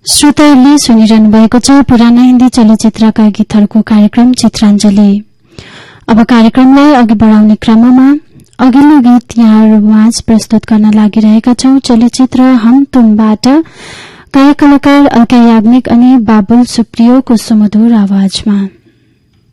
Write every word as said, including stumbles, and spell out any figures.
श्रोताहरूले सुनिरहनु भएको छ पुराना हिन्दी चलचित्रका गीतहरूको कार्यक्रम चित्राञ्जली। अब कार्यक्रमलाई अघि बढाउने क्रममा अघिल्लो गीत यहाँहरूमाझ प्रस्तुत गर्न लागिरहेका छौं। चलचित्र हम तुमबाट गायक कलाकार अलका याग्निक अनि बाबुल सुप्रियोको सुमधुर आवाजमा।